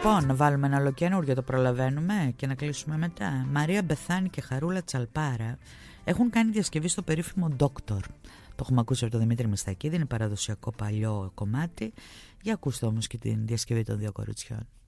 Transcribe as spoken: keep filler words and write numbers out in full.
Λοιπόν, να βάλουμε ένα ολοκένουργιο, το προλαβαίνουμε και να κλείσουμε μετά. Μαρία Μπεθάνη και Χαρούλα Τσαλπάρα έχουν κάνει διασκευή στο περίφημο Doctor. Το έχουμε ακούσει από τον Δημήτρη Μιστακίδη, είναι παραδοσιακό παλιό κομμάτι. Για ακούστε όμως και την διασκευή των δύο κοριτσιών.